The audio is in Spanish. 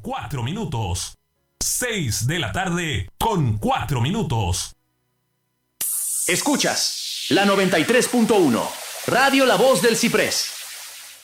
4 minutos. 6 de la tarde con 4 minutos. Escuchas la 93.1, Radio La Voz del Ciprés.